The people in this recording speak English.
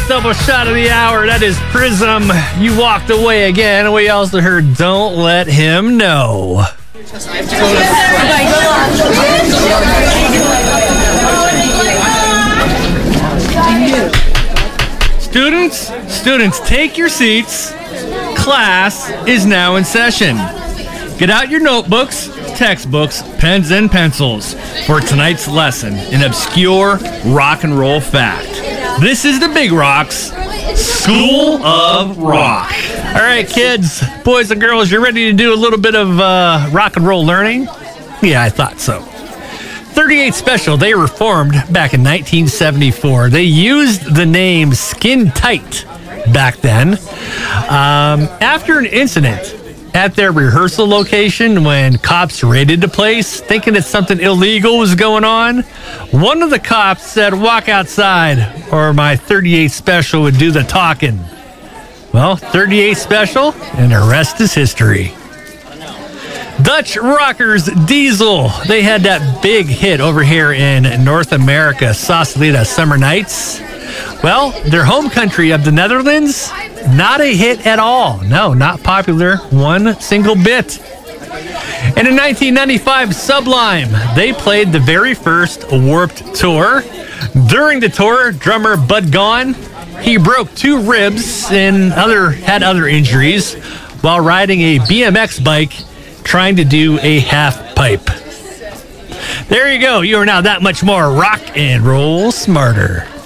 last double shot of the hour. That is Prism. You walked away again. We also heard Don't Let Him Know. Students, take your seats. Class is now in session. Get out your notebooks, textbooks, pens, and pencils for tonight's lesson in obscure rock and roll fact. This is the Big Rocks School of Rock. All right, kids, boys and girls, you ready to do a little bit of rock and roll learning? Yeah, I thought so. 38 Special, they were formed back in 1974. They used the name Skin Tight back then. After an incident at their rehearsal location when cops raided the place, thinking that something illegal was going on, one of the cops said, "Walk outside or my 38 Special would do the talking." Well, 38 Special, and the rest is history. Dutch rockers Diesel. They had that big hit over here in North America, Sausalito Summer Nights. Well, their home country of the Netherlands, not a hit at all. No, not popular one single bit. And in 1995, Sublime, they played the very first Warped Tour. During the tour, drummer Bud Gone, he broke 2 ribs and had other injuries while riding a BMX bike trying to do a half pipe. There you go. You are now that much more rock and roll smarter.